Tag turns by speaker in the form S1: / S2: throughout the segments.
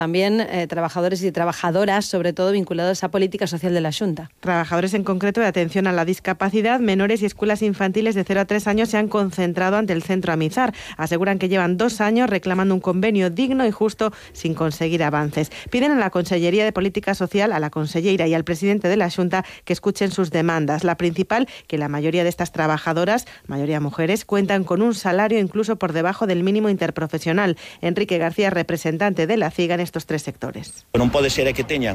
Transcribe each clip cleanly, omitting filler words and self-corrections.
S1: También trabajadores y trabajadoras, sobre todo vinculados a política social de la Xunta.
S2: Trabajadores en concreto de atención a la discapacidad, menores y escuelas infantiles de 0 a 3 años se han concentrado ante el centro Amizar. Aseguran que llevan 2 años reclamando un convenio digno y justo sin conseguir avances. Piden a la Consellería de Política Social, a la consellera y al presidente de la Xunta que escuchen sus demandas. La principal, que la mayoría de estas trabajadoras, mayoría mujeres, cuentan con un salario incluso por debajo del mínimo interprofesional. Enrique García, representante de la CIGA en estos 3 sectores.
S3: Non pode ser que teñan,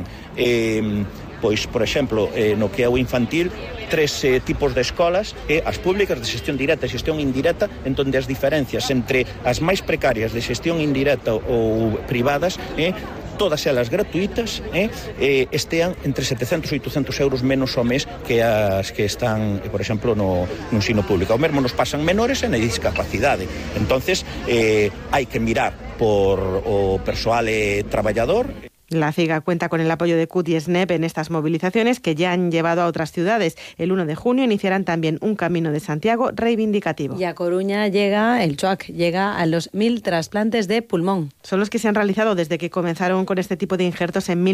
S3: pois, por exemplo, no que é o infantil, 3 tipos de escolas, as públicas de xestión directa e xestión indirecta, en donde as diferencias entre as máis precarias de xestión indirecta ou privadas, todas elas gratuitas, estean entre 700 e 800 euros menos ao mes que as que están, por exemplo, no ensino público. O mesmo nos pasan menores e na discapacidade. Entonces, hai que mirar por o persoal traballador.
S2: La CIGA cuenta con el apoyo de CUT y SNEP en estas movilizaciones que ya han llevado a otras ciudades. El 1 de junio iniciarán también un Camino de Santiago reivindicativo.
S1: Y a Coruña llega el CHOAC, llega a los 1000 trasplantes de pulmón.
S2: Son los que se han realizado desde que comenzaron con este tipo de injertos en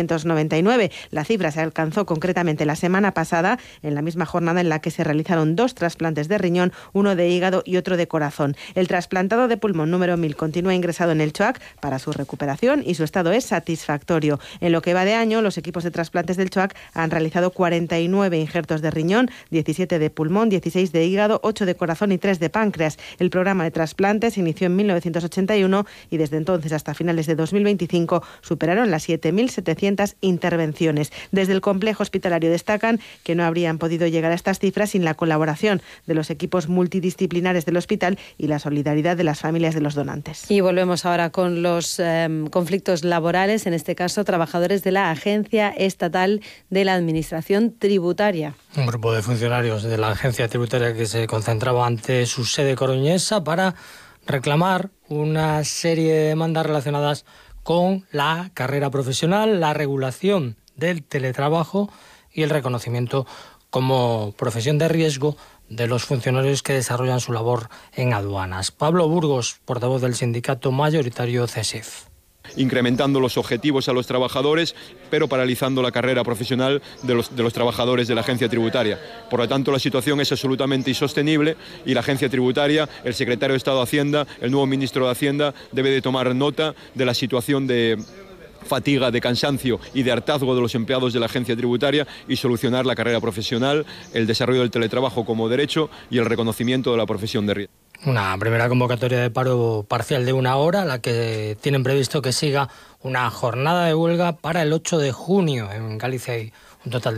S2: 1999. La cifra se alcanzó concretamente la semana pasada, en la misma jornada en la que se realizaron 2 trasplantes de riñón, uno de hígado y otro de corazón. El trasplantado de pulmón número 1000 continúa ingresado en el CHOAC para su recuperación y su estado es satisfactorio. En lo que va de año, los equipos de trasplantes del CHOAC han realizado 49 injertos de riñón, 17 de pulmón, 16 de hígado, 8 de corazón y 3 de páncreas. El programa de trasplantes se inició en 1981 y desde entonces hasta finales de 2025 superaron las 7.700 intervenciones. Desde el complejo hospitalario destacan que no habrían podido llegar a estas cifras sin la colaboración de los equipos multidisciplinares del hospital y la solidaridad de las familias de los donantes.
S1: Y volvemos ahora con los conflictos laborales, en este caso trabajadores de la Agencia Estatal de la Administración Tributaria.
S4: Un grupo de funcionarios de la Agencia Tributaria que se concentraba ante su sede coruñesa para reclamar una serie de demandas relacionadas con la carrera profesional, la regulación del teletrabajo y el reconocimiento como profesión de riesgo de los funcionarios que desarrollan su labor en aduanas. Pablo Burgos, portavoz del sindicato mayoritario CESIF.
S5: Incrementando los objetivos a los trabajadores, pero paralizando la carrera profesional de los trabajadores de la agencia tributaria. Por lo tanto, la situación es absolutamente insostenible y la agencia tributaria, el secretario de Estado de Hacienda, el nuevo ministro de Hacienda debe de tomar nota de la situación de fatiga, de cansancio y de hartazgo de los empleados de la agencia tributaria y solucionar la carrera profesional, el desarrollo del teletrabajo como derecho y el reconocimiento de la profesión de riesgo.
S4: Una primera convocatoria de paro parcial de 1 hora, la que tienen previsto que siga una jornada de huelga para el 8 de junio. En Galicia hay un total de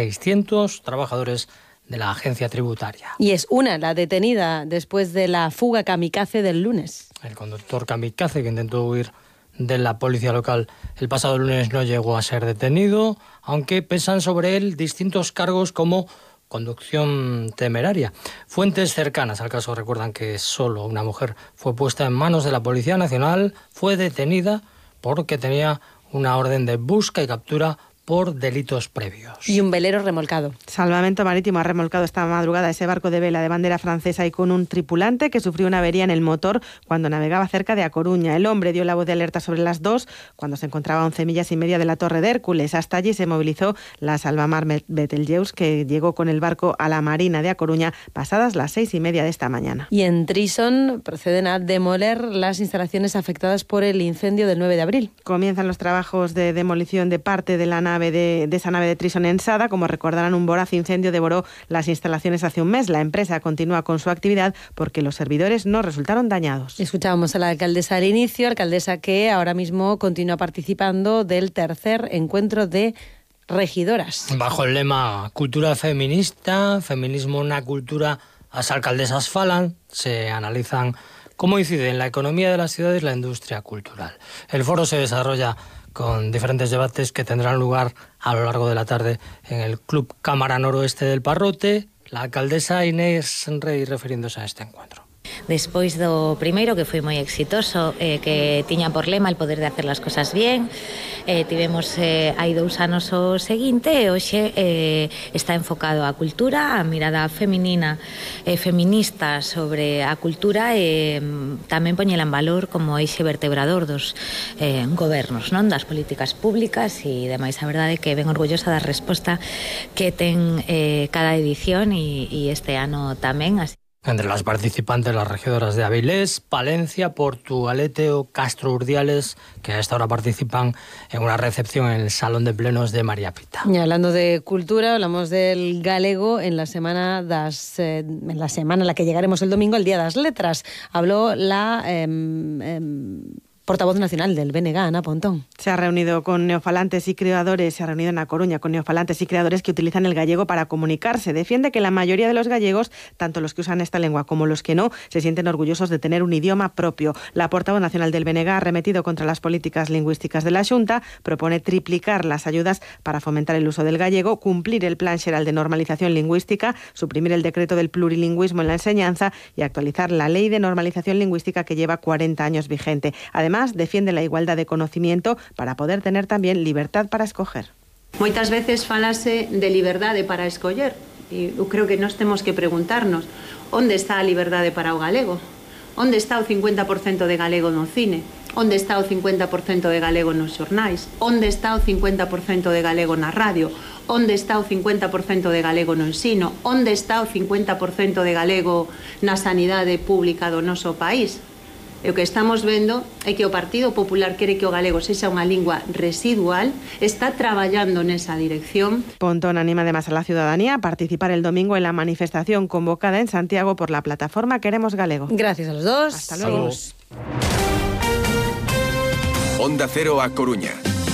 S4: 1.600 trabajadores de la agencia tributaria.
S1: Y es una la detenida después de la fuga kamikaze del lunes.
S4: El conductor kamikaze que intentó huir de la policía local el pasado lunes no llegó a ser detenido, aunque pesan sobre él distintos cargos como conducción temeraria. Fuentes cercanas al caso recuerdan que solo una mujer fue puesta en manos de la Policía Nacional, fue detenida porque tenía una orden de busca y captura por delitos previos.
S1: Y un velero remolcado.
S2: Salvamento Marítimo ha remolcado esta madrugada ese barco de vela de bandera francesa y con un tripulante que sufrió una avería en el motor cuando navegaba cerca de A Coruña. El hombre dio la voz de alerta sobre las 2 cuando se encontraba a 11 millas y media de la Torre de Hércules. Hasta allí se movilizó la Salvamar Betelgeuse, que llegó con el barco a la Marina de A Coruña pasadas las 6:30 de esta mañana.
S1: Y en Trison proceden a demoler las instalaciones afectadas por el incendio del 9 de abril.
S2: Comienzan los trabajos de demolición de parte de la nave de esa nave de Trison en Sada. Como recordarán, un voraz incendio devoró las instalaciones hace un mes. La empresa continúa con su actividad porque los servidores no resultaron dañados.
S1: Escuchábamos a la alcaldesa al inicio, alcaldesa que ahora mismo continúa participando del tercer encuentro de regidoras.
S4: Bajo el lema Cultura feminista, feminismo una cultura, las alcaldesas falan, se analizan cómo incide en la economía de las ciudades la industria cultural. El foro se desarrolla con diferentes debates que tendrán lugar a lo largo de la tarde en el Club Cámara Noroeste del Parrote. La alcaldesa Inés Rey refiriéndose a este encuentro.
S6: Despois do primeiro, que foi moi exitoso, que tiña por lema el poder de hacer las cosas bien, tivemos hai 2 anos o seguinte, e hoxe está enfocado á cultura, a mirada feminina e feminista sobre a cultura, e tamén poñela en valor como eixe vertebrador dos gobernos, non, das políticas públicas e demais. A verdade é que ben orgullosa da resposta que ten cada edición e este ano tamén.
S4: Entre las participantes, las regidoras de Avilés, Palencia, Portugalete o Castro Urdiales, que a esta hora participan en una recepción en el Salón de Plenos de María Pita.
S1: Y hablando de cultura, hablamos del galego en la semana en la que llegaremos el domingo, el Día das Letras. Habló la portavoz nacional del BNG, Ana Pontón.
S2: Se ha reunido con neofalantes y creadores, se ha reunido en A Coruña con neofalantes y creadores que utilizan el gallego para comunicarse. Defiende que la mayoría de los gallegos, tanto los que usan esta lengua como los que no, se sienten orgullosos de tener un idioma propio. La portavoz nacional del BNG ha arremetido contra las políticas lingüísticas de la Xunta, propone triplicar las ayudas para fomentar el uso del gallego, cumplir el Plan Xeral de Normalización Lingüística, suprimir el decreto del plurilingüismo en la enseñanza y actualizar la Ley de Normalización Lingüística que lleva 40 años vigente. Además, defiende la igualdad de conocimiento para poder tener también libertad para escoger.
S7: Moitas veces falase de liberdade para escoller e eu creo que nós temos que preguntarnos onde está a liberdade para o galego, onde está o 50% de galego no cine, onde está o 50% de galego nos xornais, onde está o 50% de galego na radio, onde está o 50% de galego no ensino, onde está o 50% de galego na sanidade pública do noso país. E o que estamos vendo é que o Partido Popular quere que o galego sexa unha lingua residual, está traballando nesa dirección.
S2: Pontón anima además a la ciudadanía a participar el domingo en la manifestación convocada en Santiago por la plataforma Queremos Galego.
S1: Gracias a los dos.
S2: Hasta luego.
S8: Onda Cero A Coruña.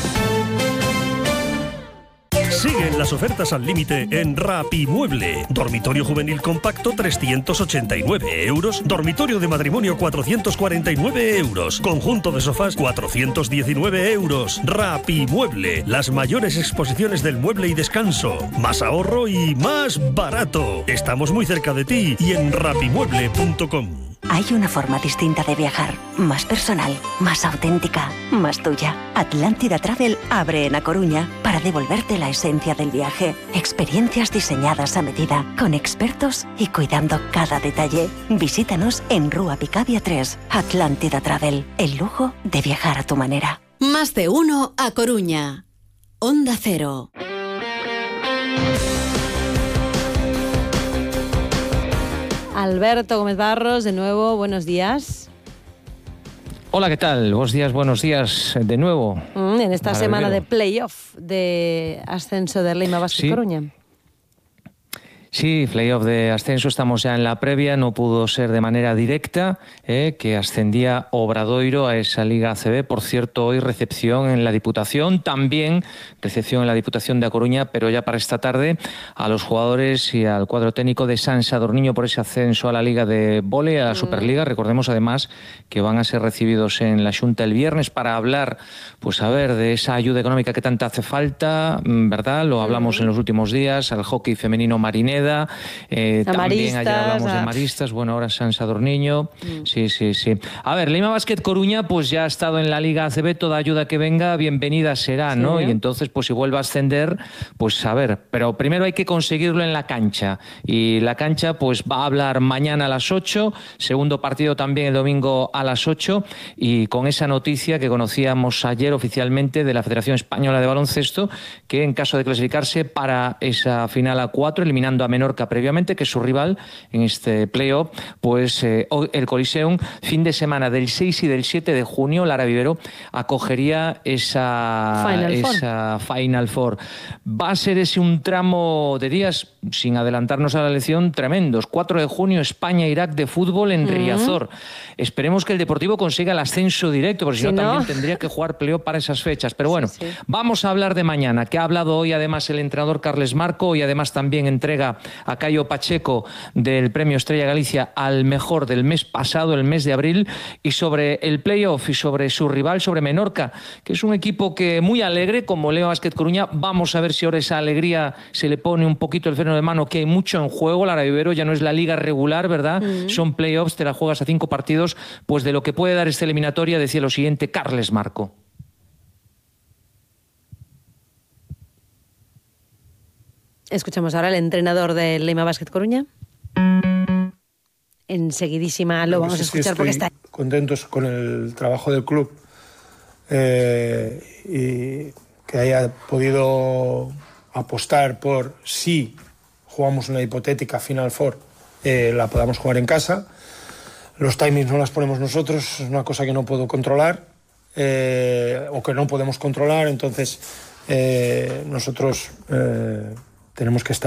S9: Siguen las ofertas al límite en Rapimueble. Dormitorio juvenil compacto 389 euros. Dormitorio de matrimonio 449 euros. Conjunto de sofás 419 euros. Rapimueble. Las mayores exposiciones del mueble y descanso. Más ahorro y más barato. Estamos muy cerca de ti y en rapimueble.com.
S10: Hay una forma distinta de viajar, más personal, más auténtica, más tuya. Atlántida Travel abre en A Coruña para devolverte la esencia del viaje. Experiencias diseñadas a medida, con expertos y cuidando cada detalle. Visítanos en Rúa Picabia 3. Atlántida Travel, el lujo de viajar a tu manera.
S11: Más de uno A Coruña. Onda Cero.
S1: Alberto Gómez Barros, de nuevo, buenos días.
S12: Hola, ¿qué tal? Buenos días de nuevo.
S1: En esta semana de playoff de ascenso de Leima Basket Coruña.
S12: Sí, playoff de ascenso, estamos ya en la previa, no pudo ser de manera directa, que ascendía Obradoiro a esa Liga ACB. Por cierto, hoy recepción en la Diputación, también recepción en la Diputación de A Coruña, pero ya para esta tarde a los jugadores y al cuadro técnico de San Sadurniño por ese ascenso a la Liga de Vóley, a la Superliga. Recordemos además que van a ser recibidos en la Xunta el viernes para hablar, pues a ver, de esa ayuda económica que tanta hace falta, ¿verdad? Lo hablamos en los últimos días, al hockey femenino Marineda. También ayer hablamos de Maristas, bueno, ahora San Sadurniño. Sí. A ver, Leima Basket Coruña pues ya ha estado en la Liga ACB, toda ayuda que venga bienvenida será, ¿no? Y entonces pues si vuelve a ascender, pues a ver, pero primero hay que conseguirlo en la cancha, y la cancha pues va a hablar mañana a las 8, segundo partido también el domingo a las 8, y con esa noticia que conocíamos ayer oficialmente de la Federación Española de Baloncesto, que en caso de clasificarse para esa final a 4, eliminando a Menorca previamente, que es su rival en este playoff, pues el Coliseum, fin de semana del 6 y del 7 de junio, Lara Vivero acogería esa Final Four. Va a ser ese un tramo de días, sin adelantarnos a la elección, tremendos. 4 de junio, España-Irak de fútbol en Riazor. Esperemos que el Deportivo consiga el ascenso directo, porque si no también tendría que jugar playoff para esas fechas. Pero bueno, vamos a hablar de mañana, que ha hablado hoy además el entrenador Carles Marco, y además también entrega a Caio Pacheco del Premio Estrella Galicia al mejor del mes pasado, el mes de abril, y sobre el playoff y sobre su rival, sobre Menorca, que es un equipo que muy alegre, como Leo Basket Coruña. Vamos a ver si ahora esa alegría se le pone un poquito el freno de mano, que hay mucho en juego. Lara Vivero, ya no es la liga regular, ¿verdad? Son playoffs, te la juegas a 5 partidos. Pues de lo que puede dar esta eliminatoria decía lo siguiente Carles Marco.
S1: Escuchamos ahora al entrenador del Lima Basket Coruña. Enseguidísima lo vamos a escuchar porque está
S13: contentos con el trabajo del club y que haya podido apostar por, si jugamos una hipotética Final Four, la podamos jugar en casa. Los timings no las ponemos nosotros, es una cosa que no puedo controlar o que no podemos controlar, entonces nosotros tenemos que estar